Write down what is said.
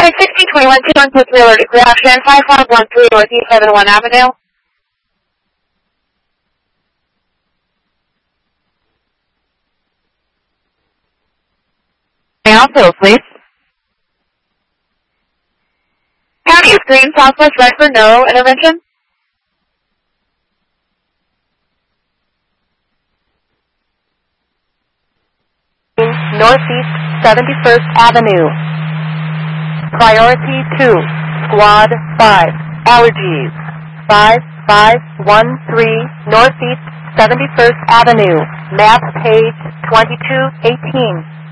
Traffic 1621 212 alert reaction 5513 Northeast 71 Avenue. Also, please. County is green, Southwest Redford, no intervention. Northeast 71st Avenue. Priority 2, Squad 5, Allergies, 5513 Northeast 71st Avenue, map page 2218.